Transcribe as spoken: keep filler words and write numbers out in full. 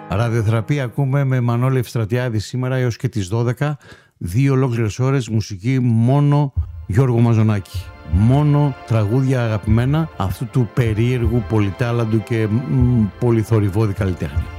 Ραδιοθεραπεία ακούμε με Μανώλη Ευστρατιάδη σήμερα έως και τις δώδεκα. Δύο ολόκληρες ώρες μουσική μόνο Γιώργο Μαζονάκη. Μόνο τραγούδια αγαπημένα αυτού του περίεργου, πολυτάλαντου και μ, πολυθορυβώδη καλλιτέχνη.